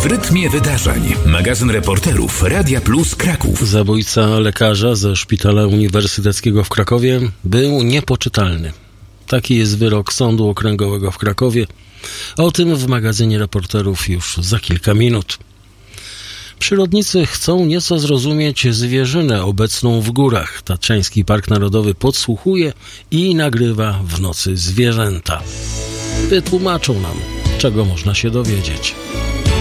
W rytmie wydarzeń. Magazyn reporterów Radia Plus Kraków. Zabójca lekarza ze Szpitala Uniwersyteckiego w Krakowie był niepoczytalny. Taki jest wyrok Sądu Okręgowego w Krakowie. O tym w magazynie reporterów już za kilka minut. Przyrodnicy chcą nieco zrozumieć zwierzynę obecną w górach. Tatrzański Park Narodowy podsłuchuje i nagrywa w nocy zwierzęta. Wytłumaczą nam, czego można się dowiedzieć.